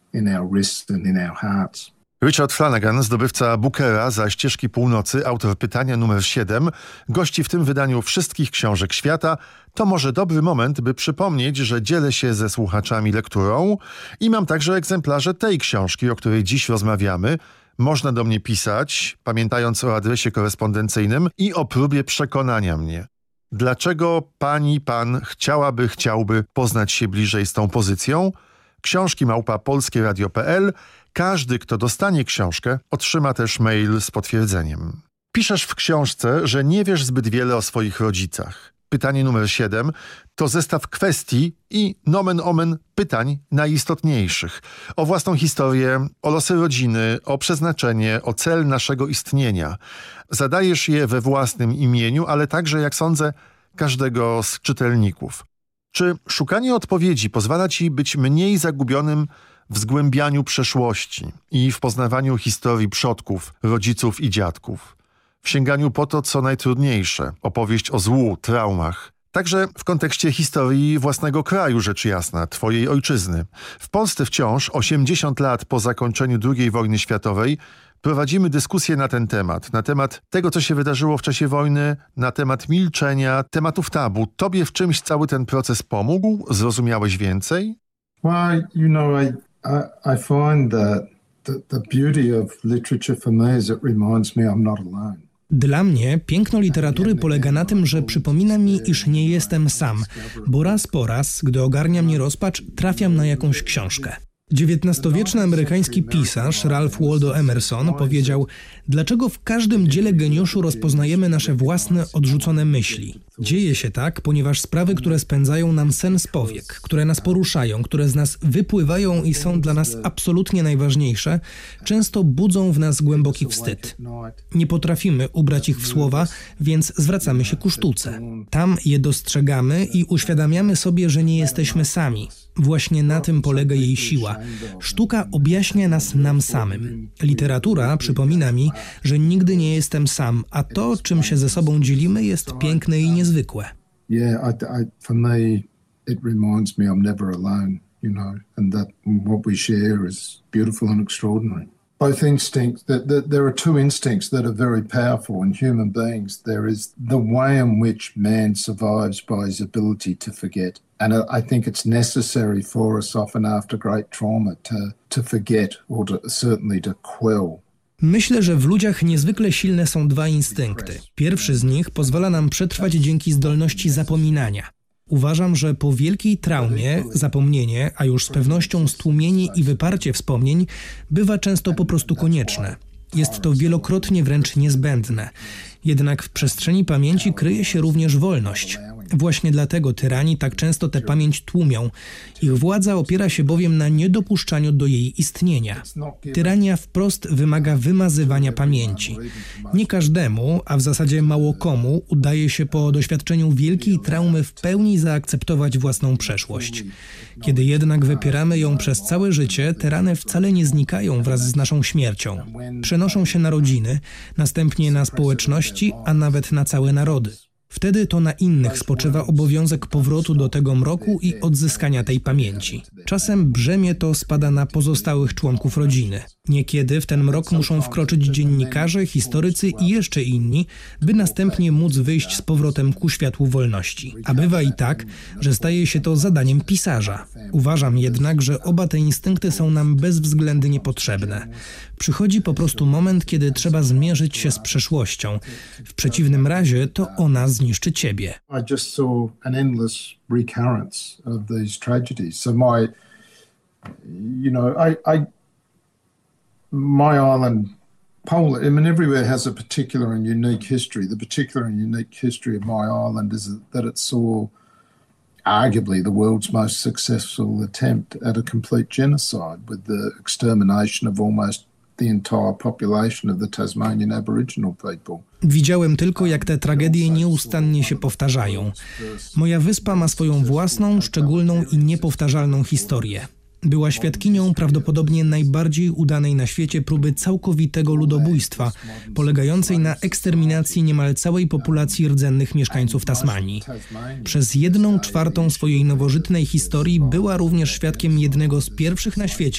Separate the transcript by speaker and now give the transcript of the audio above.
Speaker 1: in our wrists and in our hearts.
Speaker 2: Richard Flanagan, zdobywca Bookera za Ścieżki Północy, autor pytania numer 7, gości w tym wydaniu wszystkich książek świata. To może dobry moment, by przypomnieć, że dzielę się ze słuchaczami lekturą i mam także egzemplarze tej książki, o której dziś rozmawiamy. Można do mnie pisać, pamiętając o adresie korespondencyjnym i o próbie przekonania mnie. Dlaczego pan chciałby poznać się bliżej z tą pozycją? książki@polskieradio.pl. Każdy, kto dostanie książkę, otrzyma też mail z potwierdzeniem. Piszesz w książce, że nie wiesz zbyt wiele o swoich rodzicach. Pytanie numer 7 to zestaw kwestii i nomen omen pytań najistotniejszych. O własną historię, o losy rodziny, o przeznaczenie, o cel naszego istnienia. Zadajesz je we własnym imieniu, ale także, jak sądzę, każdego z czytelników. Czy szukanie odpowiedzi pozwala ci być mniej zagubionym w zgłębianiu przeszłości i w poznawaniu historii przodków, rodziców i dziadków? W sięganiu po to, co najtrudniejsze, opowieść o złu, traumach. Także w kontekście historii własnego kraju, rzecz jasna, twojej ojczyzny. W Polsce wciąż, 80 lat po zakończeniu II wojny światowej, prowadzimy dyskusję na ten temat. Na temat tego, co się wydarzyło w czasie wojny, na temat milczenia, tematów tabu. Tobie w czymś cały ten proces pomógł? Zrozumiałeś więcej?
Speaker 1: Well, I find that the beauty of literature for me is it reminds me I'm not alone.
Speaker 3: Dla mnie piękno literatury polega na tym, że przypomina mi, iż nie jestem sam, bo raz po raz, gdy ogarnia mnie rozpacz, trafiam na jakąś książkę. XIX-wieczny amerykański pisarz Ralph Waldo Emerson powiedział: dlaczego w każdym dziele geniuszu rozpoznajemy nasze własne odrzucone myśli? Dzieje się tak, ponieważ sprawy, które spędzają nam sen z powiek, które nas poruszają, które z nas wypływają i są dla nas absolutnie najważniejsze, często budzą w nas głęboki wstyd. Nie potrafimy ubrać ich w słowa, więc zwracamy się ku sztuce. Tam je dostrzegamy i uświadamiamy sobie, że nie jesteśmy sami. Właśnie na tym polega jej siła. Sztuka objaśnia nas nam samym. Literatura przypomina mi, że nigdy nie jestem sam, a to, czym się ze sobą dzielimy, jest piękne i niezwykłe.
Speaker 1: For me, it reminds me I'm never alone, and that what we share is beautiful and extraordinary. Both instincts, there are two instincts that are very powerful in human beings. There is the way in which man survives by his ability to forget. And I think it's necessary for us often after great trauma to forget or certainly to quell.
Speaker 3: Myślę, że w ludziach niezwykle silne są dwa instynkty. Pierwszy z nich pozwala nam przetrwać dzięki zdolności zapominania. Uważam, że po wielkiej traumie zapomnienie, a już z pewnością stłumienie i wyparcie wspomnień bywa często po prostu konieczne. Jest to wielokrotnie wręcz niezbędne. Jednak w przestrzeni pamięci kryje się również wolność. Właśnie dlatego tyrani tak często tę pamięć tłumią. Ich władza opiera się bowiem na niedopuszczaniu do jej istnienia. Tyrania wprost wymaga wymazywania pamięci. Nie każdemu, a w zasadzie mało komu, udaje się po doświadczeniu wielkiej traumy w pełni zaakceptować własną przeszłość. Kiedy jednak wypieramy ją przez całe życie, te rany wcale nie znikają wraz z naszą śmiercią. Przenoszą się na rodziny, następnie na społeczności, a nawet na całe narody. Wtedy to na innych spoczywa obowiązek powrotu do tego mroku i odzyskania tej pamięci. Czasem brzemię to spada na pozostałych członków rodziny. Niekiedy w ten mrok muszą wkroczyć dziennikarze, historycy i jeszcze inni, by następnie móc wyjść z powrotem ku światłu wolności. A bywa i tak, że staje się to zadaniem pisarza. Uważam jednak, że oba te instynkty są nam bezwzględnie potrzebne. Przychodzi po prostu moment, kiedy trzeba zmierzyć się z przeszłością. W przeciwnym razie to ona zniszczy ciebie.
Speaker 1: I just saw an endless recurrence of these tragedies. So my island, Poland, I mean, everywhere has a particular and unique history. The particular and unique history of my island is that it saw arguably the world's most successful attempt at a complete genocide with the extermination of almost the entire population of the Tasmanian Aboriginal people.
Speaker 3: Widziałem tylko, jak te tragedie nieustannie się powtarzają. Moja wyspa ma swoją własną, szczególną i niepowtarzalną historię. Była świadkinią prawdopodobnie najbardziej udanej na świecie próby całkowitego ludobójstwa, polegającej na eksterminacji niemal całej populacji rdzennych mieszkańców Tasmanii. Przez 1/4 swojej nowożytnej historii była również świadkiem jednego z pierwszych na świecie